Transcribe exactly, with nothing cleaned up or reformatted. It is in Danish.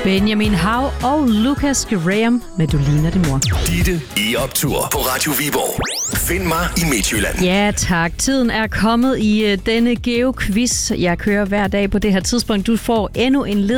Benjamin Hav og Lucas Graham med Du ligner din mor. Ditte i optur på Radio Viborg. Find mig i Midtjylland. Ja tak, tiden er kommet i uh, denne Geo-quiz. Jeg kører hver dag på det her tidspunkt. Du får endnu en led